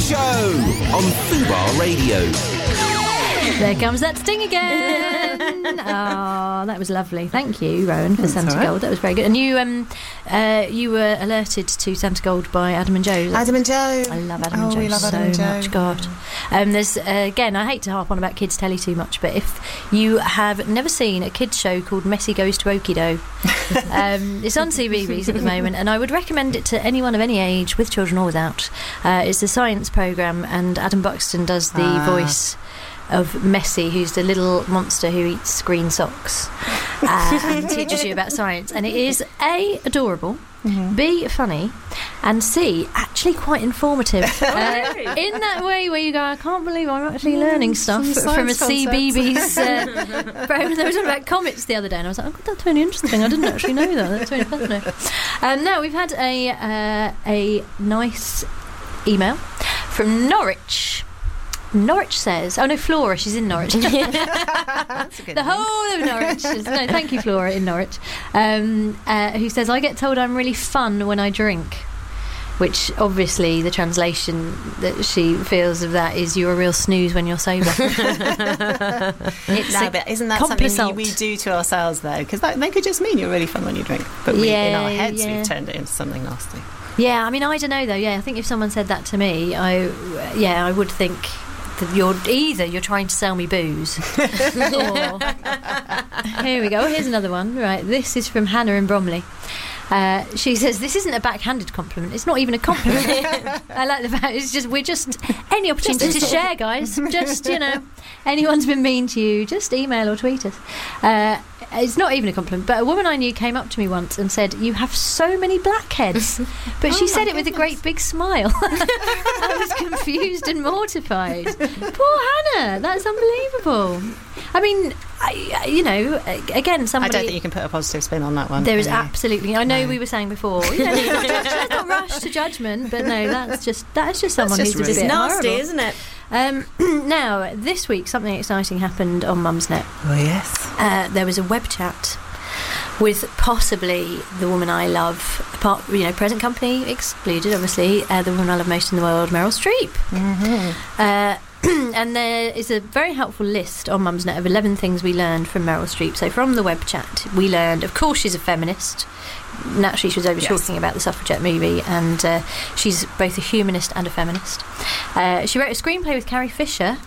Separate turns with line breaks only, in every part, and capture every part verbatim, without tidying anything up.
Show on Fubar Radio.
There comes that sting again. Oh, that was lovely. Thank you, Rowan, for
That's
Santa
all right.
Gold. That was very good. And you, um, uh, you were alerted to Santa Gold by Adam and Joe.
Adam and Joe.
I love Adam
oh,
and Joe
we love
so
Adam and Joe.
much. God. Um, there's uh, again, I hate to harp on about kids' telly too much, but if you have never seen a kids' show called Messi Goes to Okido, um, it's on C B B S at the moment, and I would recommend it to anyone of any age, with children or without. Uh, it's a science programme, and Adam Buxton does the
Ah.
voice of Messi, who's the little monster who eats green socks uh, and teaches you about science. And it is A, adorable,
Mm-hmm.
B, funny, and C, actually quite informative.
Oh,
uh, in that way where you go, I can't believe I'm actually learning stuff
some
from a
science
C B B S uh, program. They were talking about comets the other day, and I was like, oh, God, that's really interesting. I didn't actually know that. That's really fascinating. Um, now, we've had a, uh, a nice email from Norwich. Norwich says, oh no, Flora, she's in Norwich.
That's a good
The
name.
whole of Norwich. is- No, thank you, Flora, in Norwich. Um, uh, who says, I get told I'm really fun when I drink. Which, obviously, the translation that she feels of that is you're a real snooze when you're sober. It's
No,
a
but isn't that
compliment.
something we, we do to ourselves, though? Because that, that could just mean you're really fun when you drink. But we, in
Yeah,
our heads,
yeah.
we've turned it into something nasty.
Yeah, I mean, I don't know, though. Yeah, I think if someone said that to me, I, yeah, I would think that you're either you're trying to sell me booze, or here we go. Here's another one. Right, this is from Hannah in Bromley. Uh, she says, this isn't a backhanded compliment. It's not even a compliment. I like the fact it's just we're just any opportunity to share, guys. Just, you know, anyone's been mean to you, just email or tweet us. Uh, it's not even a compliment, but a woman I knew came up to me once and said, you have so many blackheads. But she
Oh,
said
my
it with a
goodness.
great big smile. I was confused and mortified. Poor Hannah, that's unbelievable. I mean, I, I- you know, again,
I
somebody...
don't think you can put a positive spin on that one.
There is
can you?
absolutely. I know
No.
we were saying before. You know, let's not rush to judgment, but no, that's just that's just someone
That's
who's
just
a bit
rude.
Nasty,
horrible.
isn't it?
Um, now, this week something exciting happened on Mumsnet.
Oh, yes.
Uh, there was a web chat with possibly the woman I love, apart, you know, present company excluded, obviously, uh, the woman I love most in the world, Meryl Streep.
Mm-hmm.
Uh, and there is a very helpful list on Mumsnet of eleven things we learned from Meryl Streep. So from the web chat, we learned, of course, she's a feminist. Naturally, she was over
Yes.
talking about the suffragette movie, and uh, she's both a humanist and a feminist. Uh, she wrote a screenplay with Carrie Fisher.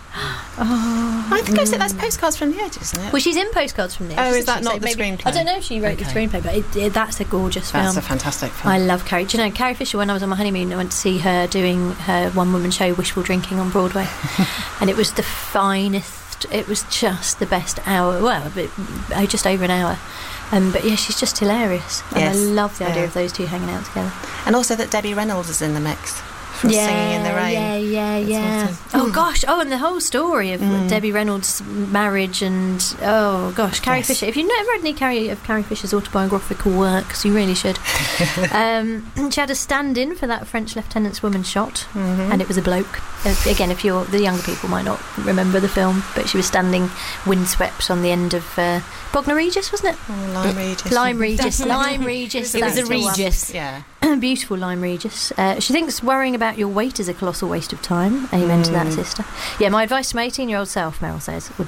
Oh,
I think I said that's Postcards from the Edge, isn't it?
well, she's in Postcards from the
Oh,
Edge,
is
isn't
that
she?
not
So
the
maybe-
screenplay?
I don't know if she wrote the
Okay.
screenplay, but it, it, that's a gorgeous film.
That's a fantastic film.
I love Carrie. Do you know Carrie Fisher? When I was on my honeymoon, I went to see her doing her one-woman show, Wishful Drinking, on Broadway, and it was the finest. It was just the best hour. Well, a bit, oh, just over an hour. Um, but yeah, she's just hilarious, and
Yes.
I love the idea
Yeah.
of those two hanging out together.
And also that Debbie Reynolds is in the mix from Singing in the Rain.
Yeah, yeah,
That's
yeah.
awesome.
Oh gosh. Oh, and the whole story of
Mm.
Debbie Reynolds' marriage, and oh gosh, Carrie
Yes.
Fisher. If you've never read any Carrie of Carrie Fisher's autobiographical works, you really should. um, she had a stand-in for that French lieutenant's woman shot,
Mhm.
and it was a bloke. Uh, again, if you're the younger people might not remember the film, but she was standing windswept on the end of uh, Bognor Regis, wasn't it?
Oh, Lyme Regis.
Lyme Regis. Lyme Regis.
It was
that's
a
the one.
Regis.
Yeah.
Beautiful Lyme Regis. Uh, she thinks worrying about your weight is a colossal waste of time. Amen to that,
Mm.
sister. Yeah, my advice to my eighteen-year-old self, Meryl says, would